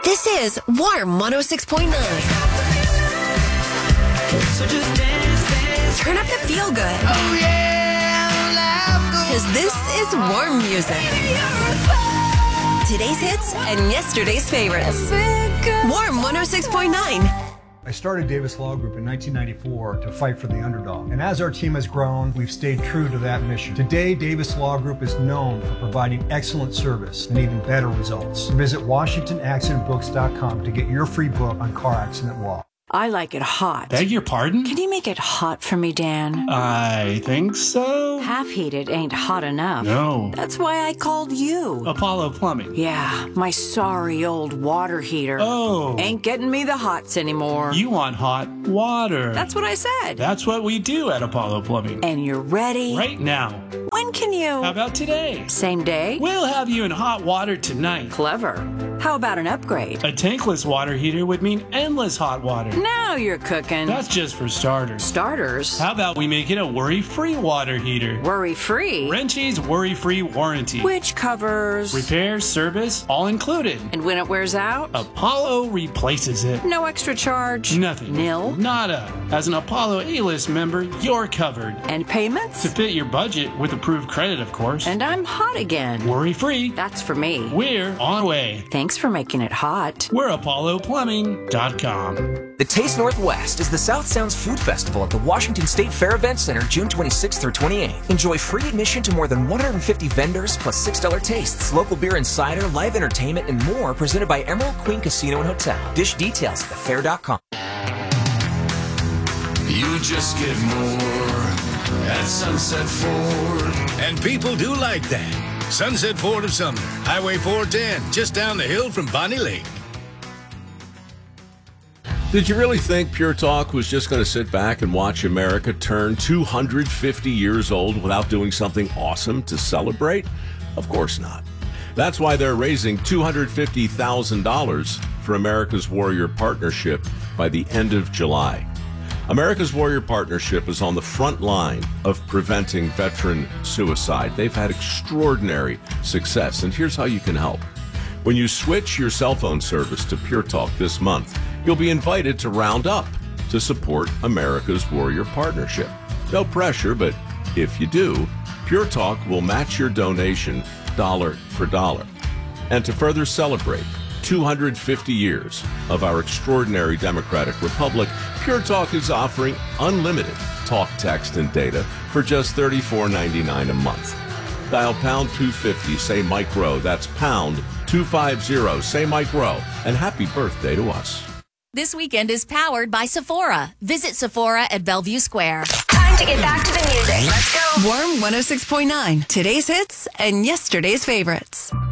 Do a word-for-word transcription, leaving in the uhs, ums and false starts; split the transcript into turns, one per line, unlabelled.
This is Warm one oh six point nine.
So just dance, dance.
Turn up the feel good.
Oh yeah,
because this is warm music. Today's hits and yesterday's favorites. Warm one oh six point nine.
I started Davis Law Group in nineteen ninety-four to fight for the underdog. And as our team has grown, we've stayed true to that mission. Today, Davis Law Group is known for providing excellent service and even better results. Visit Washington Accident Books dot com to get your free book on car accident law.
I like it hot.
Beg your pardon?
Can you make it hot for me, Dan?
I think so.
Half heated ain't hot enough.
No.
That's why I called you.
Apollo Plumbing.
Yeah, my sorry old water heater.
Oh.
Ain't getting me the hots anymore.
You want hot water.
That's what I said.
That's what we do at Apollo Plumbing.
And you're ready?
Right now.
When can you?
How about today?
Same day?
We'll have you in hot water tonight.
Clever. How about an upgrade?
A tankless water heater would mean endless hot water.
Now you're cooking.
That's just for starters.
Starters?
How about we make it a worry-free water heater?
Worry-free?
Wrenchie's worry-free warranty.
Which covers?
Repair, service, all included.
And when it wears out?
Apollo replaces it.
No extra charge?
Nothing.
Nil?
Nada. As an Apollo A-list member, you're covered.
And payments?
To fit your budget with approved credit, of course.
And I'm hot again.
Worry-free.
That's for me.
We're on way.
Thanks for making it hot.
We're Apollo Plumbing dot com.
The Taste Northwest is the South Sounds Food Festival at the Washington State Fair Event Center, June twenty-sixth through twenty-eighth. Enjoy free admission to more than one hundred fifty vendors, plus six dollar tastes, local beer and cider, live entertainment, and more, presented by Emerald Queen Casino and Hotel. Dish details at the fair dot com.
You just get more at Sunset Ford.
And people do like that. Sunset Ford of Sumner, Highway four ten, just down the hill from Bonnie Lake.
Did you really think Pure Talk was just going to sit back and watch America turn two hundred fifty years old without doing something awesome to celebrate? Of course not. That's why they're raising two hundred fifty thousand dollars for America's Warrior Partnership by the end of July. America's Warrior Partnership is on the front line of preventing veteran suicide. They've had extraordinary success, and here's how you can help. When you switch your cell phone service to Pure Talk this month, you'll be invited to round up to support America's Warrior Partnership. No pressure, but if you do, Pure Talk will match your donation dollar for dollar. And to further celebrate two hundred fifty years of our extraordinary democratic republic, Pure Talk is offering unlimited talk, text, and data for just thirty-four ninety-nine a month. Dial pound two fifty, say Mike Rowe. That's pound two fifty, say Mike Rowe. And happy birthday to us.
This weekend is powered by Sephora. Visit Sephora at Bellevue Square.
Time to get back to the music. Let's go. Warm one oh six point nine. Today's hits and yesterday's favorites.